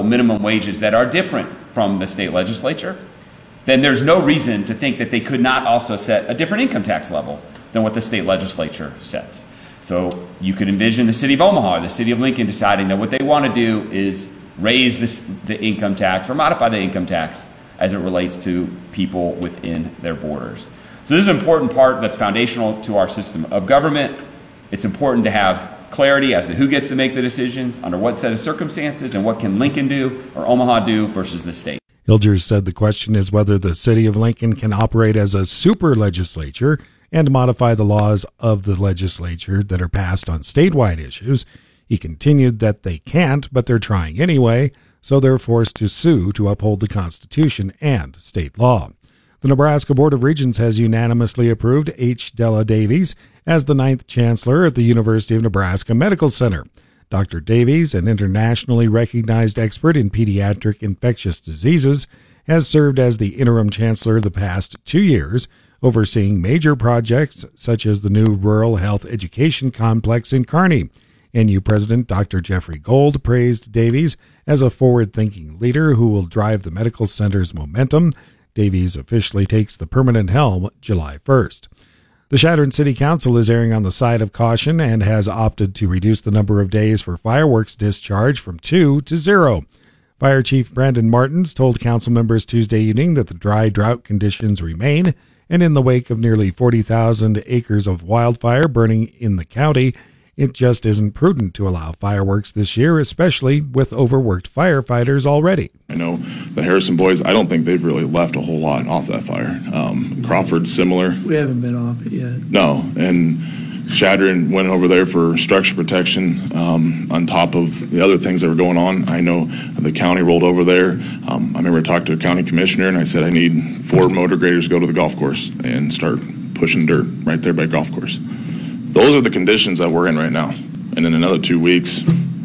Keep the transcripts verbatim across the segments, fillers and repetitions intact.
minimum wages that are different from the state legislature, then there's no reason to think that they could not also set a different income tax level than what the state legislature sets. So you could envision the city of Omaha or the city of Lincoln deciding that what they want to do is raise this, the income tax or modify the income tax as it relates to people within their borders. So this is an important part that's foundational to our system of government. It's important to have clarity as to who gets to make the decisions, under what set of circumstances, and what can Lincoln do or Omaha do versus the state. Hilgers said the question is whether the city of Lincoln can operate as a super legislature and modify the laws of the legislature that are passed on statewide issues. He continued that they can't, but they're trying anyway, so they're forced to sue to uphold the Constitution and state law. The Nebraska Board of Regents has unanimously approved H. Della Davies as the ninth chancellor at the University of Nebraska Medical Center. Doctor Davies, an internationally recognized expert in pediatric infectious diseases, has served as the interim chancellor the past two years, overseeing major projects such as the new Rural Health Education Complex in Kearney. N U President Doctor Jeffrey Gold praised Davies as a forward-thinking leader who will drive the medical center's momentum. Davies officially takes the permanent helm July first. The Chadron City Council is erring on the side of caution and has opted to reduce the number of days for fireworks discharge from two to zero. Fire Chief Brandon Martins told council members Tuesday evening that the dry drought conditions remain, and in the wake of nearly forty thousand acres of wildfire burning in the county, it just isn't prudent to allow fireworks this year, especially with overworked firefighters already. I know the Harrison boys, I don't think they've really left a whole lot off that fire. Um, Crawford's similar. We haven't been off it yet. No, and Chadron went over there for structure protection um, on top of the other things that were going on. I know the county rolled over there. Um, I remember I talked to a county commissioner and I said I need four motor graders to go to the golf course and start pushing dirt right there by golf course. Those are the conditions that we're in right now. And in another two weeks,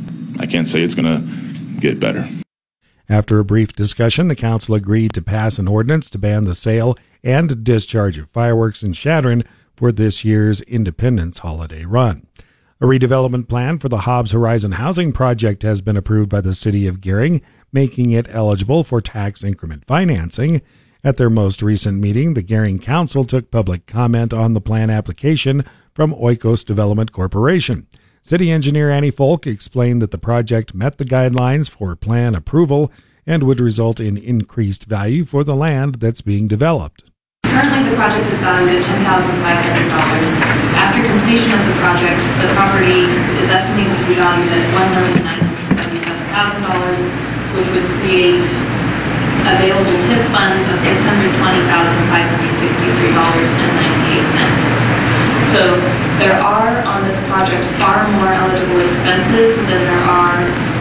I can't say it's going to get better. After a brief discussion, the council agreed to pass an ordinance to ban the sale and discharge of fireworks in Chadron for this year's Independence Holiday Run. A redevelopment plan for the Hobbs Horizon Housing Project has been approved by the city of Gering, making it eligible for tax increment financing. At their most recent meeting, the Gering Council took public comment on the plan application from Oikos Development Corporation. City engineer Annie Folk explained that the project met the guidelines for plan approval and would result in increased value for the land that's being developed. Currently, the project is valued at ten thousand five hundred dollars. After completion of the project, the property is estimated to be valued at one million nine hundred seventy-seven thousand dollars, which would create available T I F funds of six hundred twenty thousand five hundred sixty-three dollars and ninety-eight cents. So there are on this project far more eligible expenses than there are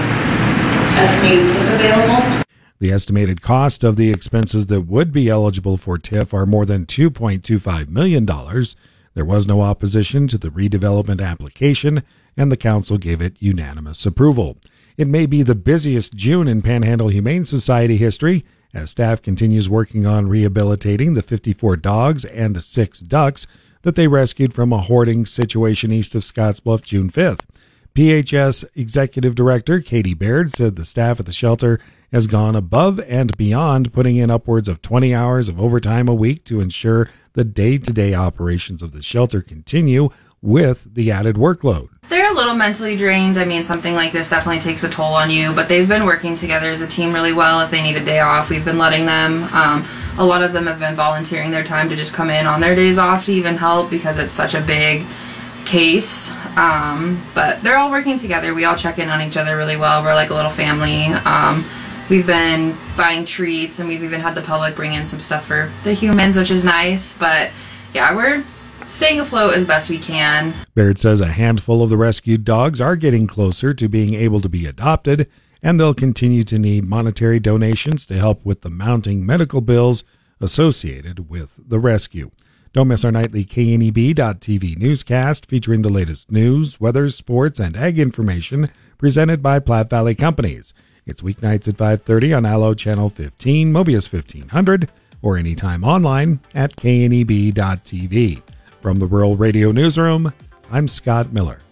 estimated T I F available. The estimated cost of the expenses that would be eligible for T I F are more than two point two five million dollars. There was no opposition to the redevelopment application, and the council gave it unanimous approval. It may be the busiest June in Panhandle Humane Society history, as staff continues working on rehabilitating the fifty-four dogs and six ducks that they rescued from a hoarding situation east of Scottsbluff June fifth. P H S Executive Director Katie Baird said the staff at the shelter has gone above and beyond, putting in upwards of twenty hours of overtime a week to ensure the day-to-day operations of the shelter continue with the added workload. They're a little mentally drained. I mean, something like this definitely takes a toll on you, but they've been working together as a team really well. If they need a day off, we've been letting them. Um, a lot of them have been volunteering their time to just come in on their days off to even help because it's such a big case. Um, but they're all working together. We all check in on each other really well. We're like a little family. Um, we've been buying treats, and we've even had the public bring in some stuff for the humans, which is nice. But yeah, we're staying afloat as best we can. Baird says a handful of the rescued dogs are getting closer to being able to be adopted, and they'll continue to need monetary donations to help with the mounting medical bills associated with the rescue. Don't miss our nightly K N E B dot T V newscast featuring the latest news, weather, sports, and ag information presented by Platte Valley Companies. It's weeknights at five thirty on Allo Channel fifteen, Mobius fifteen hundred, or anytime online at K N E B dot T V. From the Rural Radio Newsroom, I'm Scott Miller.